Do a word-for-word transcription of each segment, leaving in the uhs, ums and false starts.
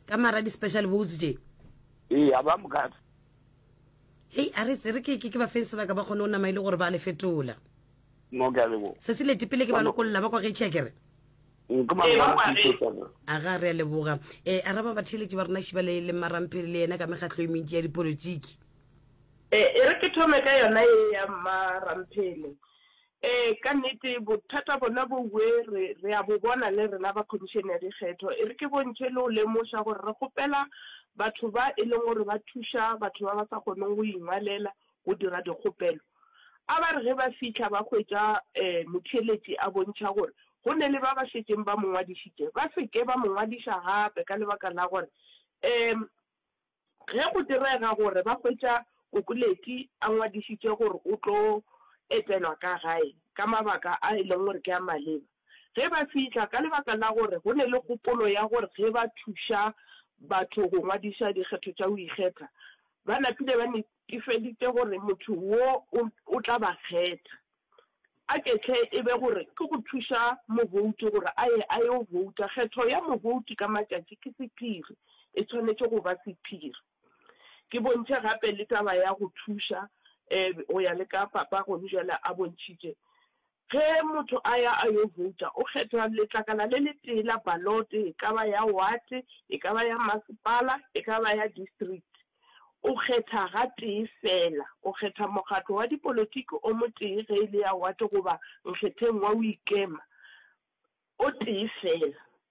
ka mara di special votes je eh aba mokata hey a re tsere ke ke ba fense ba ka ba khone o nama ile gore ba le fetola mo ga le bo se se le tipile ke ba lo kolla ba kwa ke checkere nkoma ba tsitsa a ga re le boga eh araba ba thile ba rena shiba le le marampele le ena ka megatlo e mentsi ya dipolitiki eh e re ke thome ka yona e ya marampele eh ka nnete bothata bona bo we re re a bo bona le rena ba commission ya dikgetho e re ke bontse le o lemosha gore re gopela batho ba e leng gore ba thusha batho ba ba sa goneng go ingwalela go dira dikgopelo a ba re ge ba fitla ba khwetsa eh motheletsi a bontšha gore go ne le ba ba shetseng ba mongwadishitse ba seke ba mongwadisha gape ka lebaka la gore em ge go direga gore ba khwetsa kokuleti a ngwadishitse gore o tlo etelwa ka gae ka mabaka a e leng gore ke a maleba ge ba fitla ka lebaka la gore go ne le kgopolo ya gore ge ba thusha batho go ngwadisha dikgetho tša o ikgetha ba napile ba netifeditse gore motho wo o tla ba kgetha a ke tle e be gore ke go thusha movouti gore a ye a yo vouta kgetho ya movouti ka matšatši ke sephiri e tshwanetse go ba sephiri ke bontse gape le taba ya go thusha eh o ya le ka papa go njela a bontšitše ge motho a ya a yo vouta o kgetha letlakala le le tela ballot e ka ba ya ward e ka ba ya masepala e ka ba ya district o kgetha ga tee fela o kgetha mokgatlo wa dipolitiki o mo tee ge ile ya ward goba nkgetheng wa o ikema o tee fela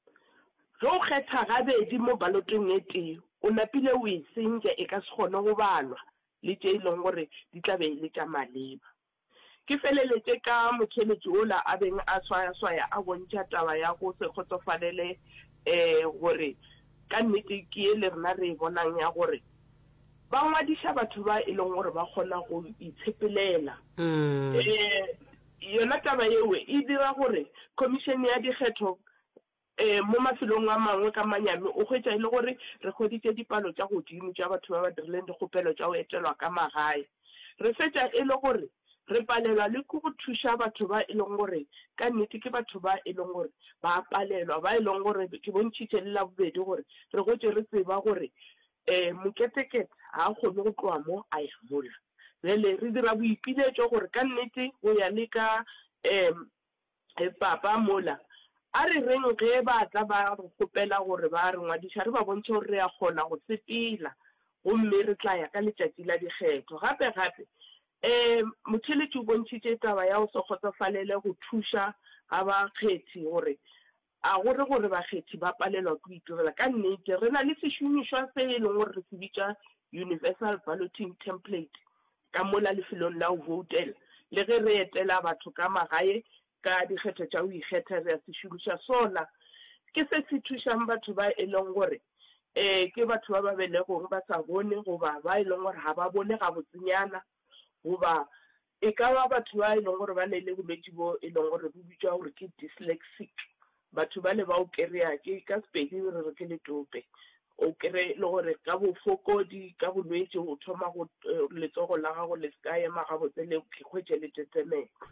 ge o kgetha gabedi mo balloteng e tee o napile o e senja e ka se kgone go balwa le tše e leng gore di tla be le tša maleba ke feleletse ka motheletsi ola a beng a swaya-swaya a bontšha taba ya go se kgotsofalele um gore ka nnete ke e le rena re e bonang ya gore ba ngwadiša batho ba e leng gore ba kgona go itshepelela um yona taba eo e dira gore commission ya dikgetho eh mo mafelong a mangwe ka manyame o hwetša ile gore re kgoditse dipalo tša godimo tša batho ba ba dirileng dikgopelo tša go etelwa ka magae re fetša e le gore re palelwa le go thuša batho ba e leng gore ka nnete ke batho ba e leng gore ba palelwa ba e leng gore ke bontšhitše le la bobedi gore re gotše re tseba gore um moketekete ga a kgone go tloa mo a ya mola jale re dira boipiletšo gore ka nnete go ya le ka um papa mola a re reng ge ba tla ba re kgopela gore ba re ngwadiša re ba bontšhe gore re a kgona go sepela gomme re tla ya ka letšatši la dikgetho gape-gape um motheletši o bontšhitše taba ya go se kgotsofalele go thuša ga bakgethi gore a gore gore bakgethi ba palelwa ke itirela ka nnete re na le sešomišwa se e leng gore re se bitša universal balloting template ka mola lefelong la go voutela le ge re etela batho ka magae ka dikgetho tša o ikgetha re a se šomiša sona ke se se thušang batho ba e leng gore um ke batho ba ba belegong ba sa bone goba ba e leng gore ga ba bone ga botsenyana goba e ka ba batho ba e leng gore ba ne le bolwetši bo e leng gore bo bitswa gore ke dyslexic batho ba le ba o kry-a ke ka sepedi re re ke letope o kry le gore ka bofokodi ka bolwetši o thoma go letsogo la gago le se ka ema gabotse le kgwetše le tetemeko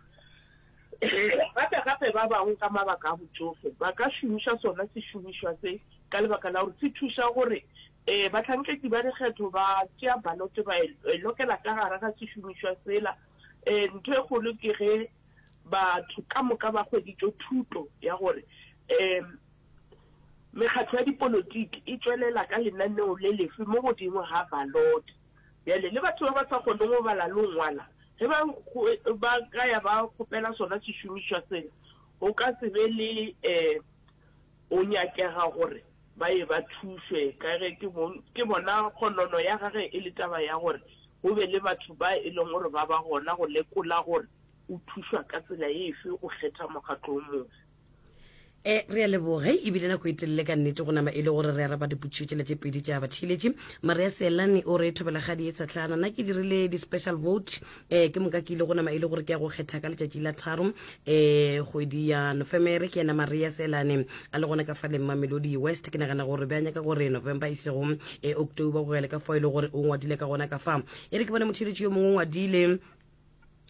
gape-gape ba bangwe ka mabaka a botsofe ba ka šomiša sona sešomišwa se ka lebaka la gore se thuša gore um batlhankedi ba dikgetho ba tšea balote ba e lokela ka gare ga sešomišwa sela um ntho e kgolo ke ge batho ka moka ba hweditšo thuto ya gore um mekgatlo ya dipolotiki e tswelela ka lenaneo le lefe mo godimo ga balote bjale le batho ba ba sa kgoneng go bala le ngwala ge ba ka ya ba kgopela sona sešomišwa sena o ka se be le um o nyakega gore ba ye ba thušwe ka ge ke bona kgonono ya gage e le taba ya gore go be le batho ba e leng gore ba ba gona go lekola gore o thušwa ka tsela efe o kgetha mokgatlo o mongwe eh re a leboge e bile nako e telele ka nnete go nama e le gore re araba dipotšišo tše pedi tša batheletši maria selane o re thobela gadi e tsatlana nna ke dirile di-special vote eh ke moka ke ile go nama e le gore ke ya go kgetha ka letšatši la tharo eh kgwedi ya nofemere ke yena maria selane a le gona ka fa leng mamelodi west ke nagana gore be a nyaka gore november e sego eh october go ya le ka fa e le gore o ngwadile ka gona ka fa e re ke bone motheletši yo mongwe ngwadile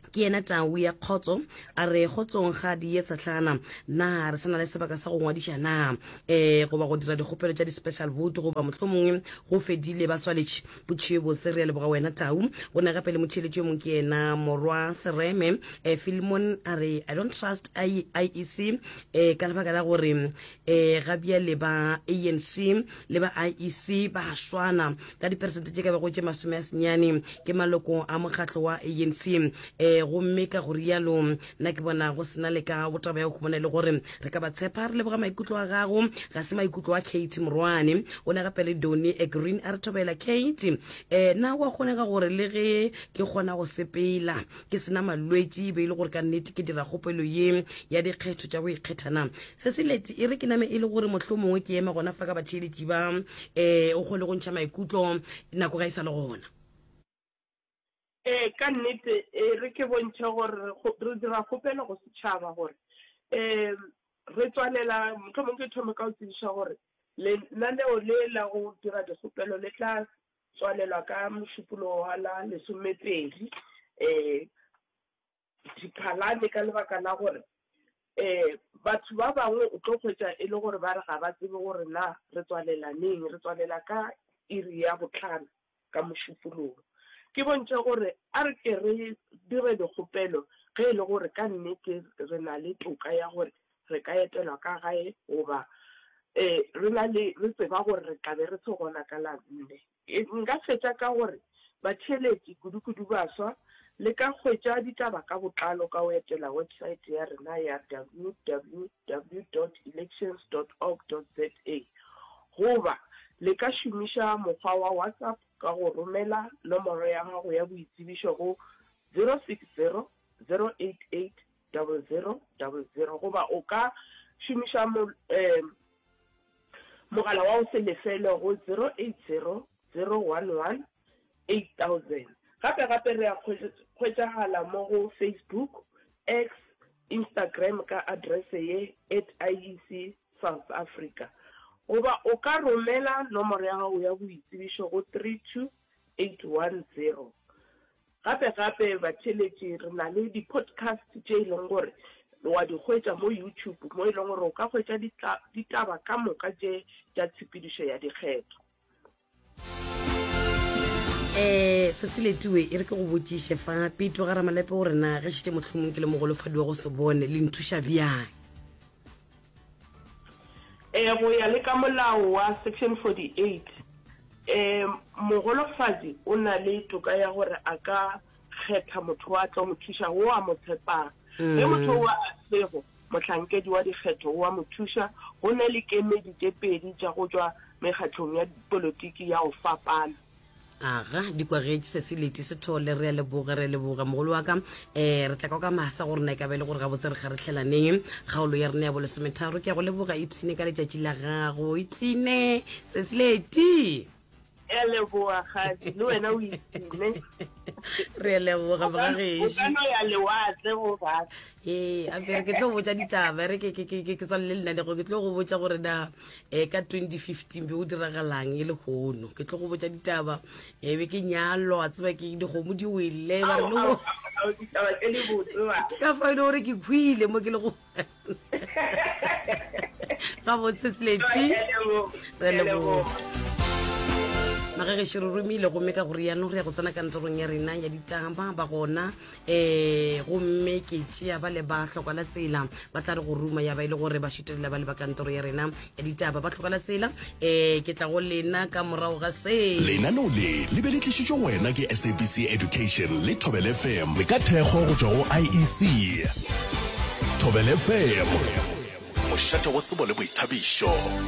ke ena Tau ya Khotso a re Khotsong ga di etsa tlhana na re sana le sebaka sa go ngwadisha na eh go ba go dira dikgopelo tsa di special vote go ba motlhomongwe go fedile ba tswaletše botšhebo tse re le boga wena Tau go na gape le motheletši yo mongwe ke ena Morwa Sereme eh Philemon a re I don't trust I E C eh ka lebaka la gore eh ga bia le ba A N C le ba I E C ba swana ka di percentage ka ba go tše masome a senyane ke maloko a mokgatlo wa A N C eh go mme ka go rialo nna ke bona go sena le ka botaba ya go bona le gore re ka ba tshepa re le boga maikutlo a gago ga se maikutlo a Kate Morwane o na gape le Doni a green a re thobela Kate eh na wa gona ga gore le ge ke gona go sepela ke sena malwetši be ile gore ka nnete ke dira kgopelo ye ya dikgetho tša go ikgethana se se letse e re ke name e le gore mohlomongwe ke ema gona fa ka batheletši ba eh o kgole go ntšha maikutlo nako ga e sa le gona eh ka nnete e re ke bontšhe gore re dira kgopelo go setšhaba gore eh re tswalela motlhomongwe ke thome ka o tsebiša gore lenaneo le la go dira dikgopelo le tla tswalelwa ka mošupolo wa la lesomepedi eh diphalane ka lebaka la gore eh batho ba bangwe o tlo kgwetša e le gore ba re ga ba tsebe gore na re tswalela neng re tswalela ka iri ya botlhano ka mošupolong ke bontšha gore a re ke re dire dikgopelo ge e le gore ka nnete re na le toka ya gore re ka etelwa ka gae goba um re na le re tseba gore re tlabe re tshegona ka la nne nka fetša ka gore batheletši kudu-kudu baswa le ka hwetša ditaba ka botlalo ka go etela website ya rena ya w w w dot elections dot org dot za goba le ka šomiša mokgwa wa WhatsApp ka go romela nomoro ya gago ya boitsebišo go zero six zero zero eight eight zero zero zero zero goba o ka šomiša mogala wa go se lefele go zero eight zero zero one one eight thousand gape gape re a kgwetšagala mo go Facebook, X, Instagram ka adrese ye at I E C South Africa goba o ka romela nomoro ya gago ya boitsebišo go three two eight one zero gape gape batheletši re na le di-podcast tše e leng gore wa di hwetša mo YouTube mo e leng gore o ka hwetša ditaba ka moka tše tša tshepedišo ya dikgetho eh se se letiwe e re ke go botšiše fa Pito ga Ramalepe gore na ge šite mohlomong ke le mogolofadi wa go se bone le nthuša bjang eh go ya le ka molao wa section forty-eight eh mogolofadi o na le toka ya gore a ka kgetha motho wa tlo mo thuša wo a mo tshepang ge motho wa sego mohlankedi wa dikgetho wa mo thuša go na le kemedi tše pedi tša go tšwa mekgatlhong ya polotiki ya go fapana aga dikwagetše se se leti se thole re a leboga re leboga mogolo wa ka eh re tla ka ka masa gore na e ka be le gore ga botse re kgaretlhelaneng kgaolo ya rena ya bolesometharo ke ya go leboga Ipsine ka letšatši la gago Ipsine se se leti e leboga gadi le wena o ipsine re a leboga boga o ka no ya lewatle go batho ee a bere ke tlo go botša ditaba re ke tswalele lenanego ke tlo go botša gore na um ka twenty fifteen be o diragalang e le gono ke tlo go botša ditaba e be ke nyalo a tseba ke dikgomo di wele ba re ka fa e le gore ke khuile mo ke le go ga botse seleti re leboga magage širo romile gomme ka gore yanong re ya go tsena kantorong ya rena ya ditaba ba gona um gomme ke tšea ba le ba tlhokala tsela ba tla re go ruma ya ba e le gore ba šutelela ba le ba kantoro ya rena ya ditaba ba tlhokala tsela um ke tla go lena ka morago ga se lenaneo le le be le tlišitšwe wena ke S A B C Education le Thobela F M ka thekgo go tšwa go I E C Thobela F M mošate wa tsebo le boithabišo.